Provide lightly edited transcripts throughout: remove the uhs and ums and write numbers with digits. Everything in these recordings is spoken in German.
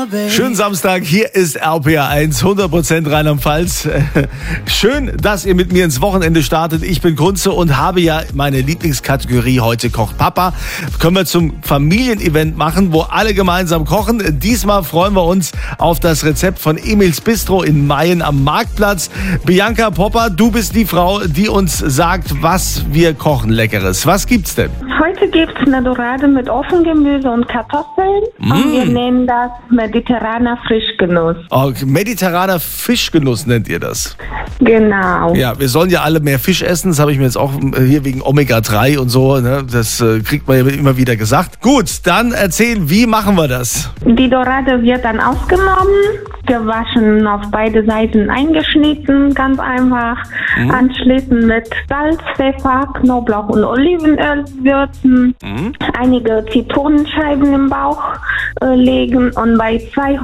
Schönen Samstag, hier ist RPA 1, 100% Rheinland-Pfalz. Schön, dass ihr mit mir ins Wochenende startet. Ich bin Kunze und habe ja meine Lieblingskategorie heute Kocht Papa. Können wir zum Familienevent machen, wo alle gemeinsam kochen. Diesmal freuen wir uns auf das Rezept von Emils Bistro in Mayen am Marktplatz. Bianca Popper, du bist die Frau, die uns sagt, was wir kochen Leckeres. Was gibt's denn? Heute gibt's eine Dorade mit Ofengemüse und Kartoffeln. Und wir nennen das mediterraner Fischgenuss. Oh, mediterraner Fischgenuss nennt ihr das? Genau. Ja, wir sollen ja alle mehr Fisch essen. Das habe ich mir jetzt auch hier wegen Omega-3 und so. Ne? Das kriegt man ja immer wieder gesagt. Gut, dann erzähl, wie machen wir das? Die Dorade wird dann ausgenommen, gewaschen, auf beide Seiten eingeschnitten, ganz einfach. Anschließend mit Salz, Pfeffer, Knoblauch und Olivenöl würzen. Einige Zitronenscheiben im Bauch legen und bei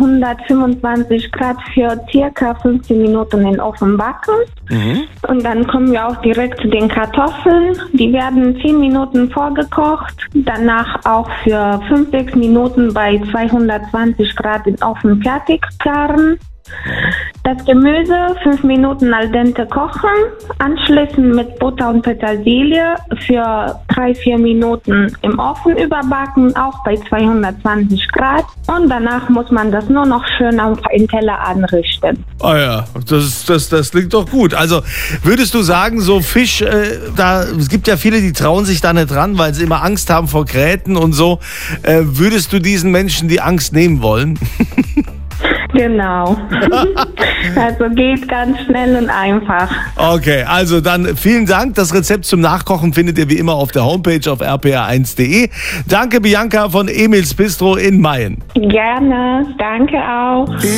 225 Grad für circa 15 Minuten in den Ofen backen. Und dann kommen wir auch direkt zu den Kartoffeln. Die werden 10 Minuten vorgekocht, danach auch für 5-6 Minuten bei 220 Grad in Ofen fertig garen. Das Gemüse 5 Minuten al dente kochen, anschließend mit Butter und Petersilie für 3-4 Minuten im Ofen überbacken, auch bei 220 Grad. Und danach muss man das nur noch schön auf einen Teller anrichten. Ah ja, das klingt doch gut. Also würdest du sagen, so Fisch, es gibt ja viele, die trauen sich da nicht ran, weil sie immer Angst haben vor Gräten und so. Würdest du diesen Menschen die Angst nehmen wollen? Genau. Also geht ganz schnell und einfach. Okay, also dann vielen Dank. Das Rezept zum Nachkochen findet ihr wie immer auf der Homepage auf rpa1.de. Danke Bianca von Emils Bistro in Mayen. Gerne, danke auch.